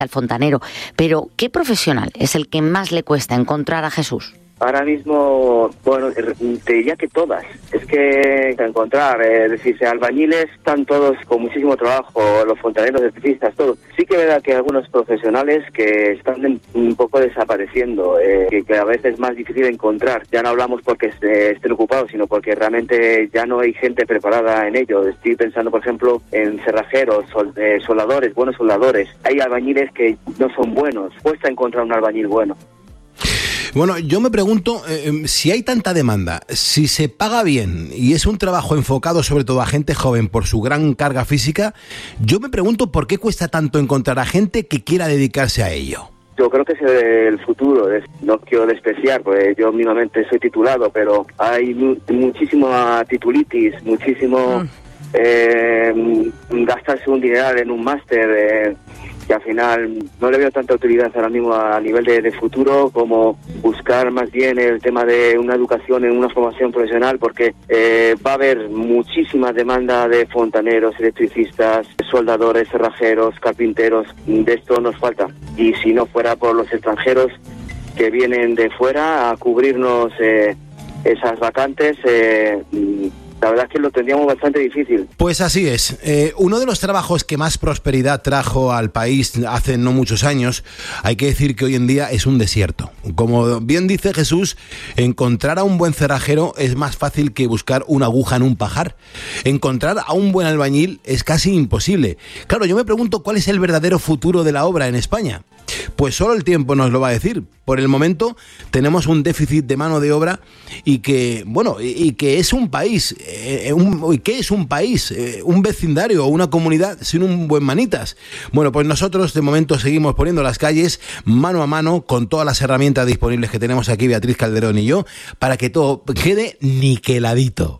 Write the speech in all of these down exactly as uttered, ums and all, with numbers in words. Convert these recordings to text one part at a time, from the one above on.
al fontanero, pero ¿qué profesional es el que más le cuesta encontrar a Jesús? Ahora mismo, bueno, te diría que todas. Es que encontrar, eh, es decir, albañiles están todos con muchísimo trabajo, los fontaneros, electricistas, todos. Sí que es verdad que hay algunos profesionales que están un poco desapareciendo, eh, que, que a veces es más difícil encontrar. Ya no hablamos porque eh, estén ocupados, sino porque realmente ya no hay gente preparada en ello. Estoy pensando, por ejemplo, en cerrajeros, sol, eh, soldadores, buenos soldadores. Hay albañiles que no son buenos. Cuesta encontrar un albañil bueno. Bueno, yo me pregunto eh, si hay tanta demanda, si se paga bien y es un trabajo enfocado sobre todo a gente joven por su gran carga física, yo me pregunto por qué cuesta tanto encontrar a gente que quiera dedicarse a ello. Yo creo que es el futuro, no quiero despreciar, porque yo mínimamente soy titulado, pero hay mu- muchísima titulitis, muchísimo mm. eh, gastarse un dineral en un máster, eh, que al final no le veo tanta utilidad ahora mismo a nivel de, de futuro como buscar más bien el tema de una educación en una formación profesional, porque eh, va a haber muchísima demanda de fontaneros, electricistas, soldadores, cerrajeros, carpinteros. De esto nos falta, y si no fuera por los extranjeros que vienen de fuera a cubrirnos eh, esas vacantes, eh, la verdad es que lo tendríamos bastante difícil. Pues así es. Eh, uno de los trabajos que más prosperidad trajo al país hace no muchos años, hay que decir que hoy en día es un desierto. Como bien dice Jesús, encontrar a un buen cerrajero es más fácil que buscar una aguja en un pajar. Encontrar a un buen albañil es casi imposible. Claro, yo me pregunto cuál es el verdadero futuro de la obra en España. Pues solo el tiempo nos lo va a decir. Por el momento tenemos un déficit de mano de obra y que, bueno, y, y que es un país, eh, un, ¿qué es un país? Eh, un vecindario o una comunidad sin un buen manitas. Bueno, pues nosotros de momento seguimos poniendo las calles mano a mano con todas las herramientas disponibles que tenemos aquí Beatriz Calderón y yo, para que todo quede niqueladito.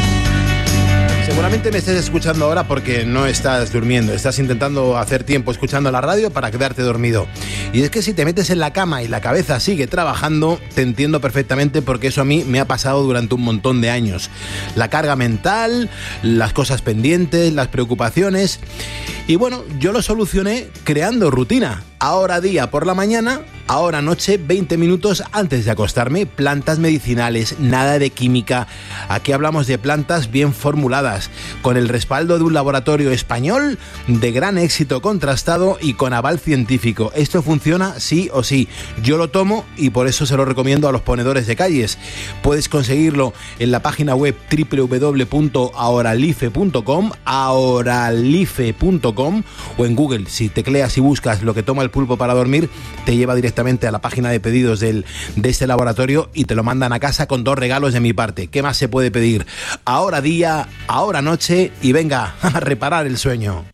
Seguramente me estés escuchando ahora porque no estás durmiendo, estás intentando hacer tiempo escuchando la radio para quedarte dormido. Y es que si te metes en la cama y la cabeza sigue trabajando, te entiendo perfectamente, porque eso a mí me ha pasado durante un montón de años. La carga mental, las cosas pendientes, las preocupaciones. Y bueno, yo lo solucioné creando rutina. Ahora día por la mañana, ahora noche, veinte minutos antes de acostarme. Plantas medicinales, nada de química. Aquí hablamos de plantas bien formuladas, con el respaldo de un laboratorio español de gran éxito contrastado y con aval científico. Esto funciona sí o sí. Yo lo tomo y por eso se lo recomiendo a los ponedores de calles. Puedes conseguirlo en la página web doble u doble u doble u punto ahoralife punto com, ahoralife punto com, o en Google. Si tecleas y buscas lo que toma el pulpo para dormir, te lleva directamente a la página de pedidos del, de este laboratorio y te lo mandan a casa con dos regalos de mi parte. ¿Qué más se puede pedir? Ahora día, ahora noche y venga a reparar el sueño.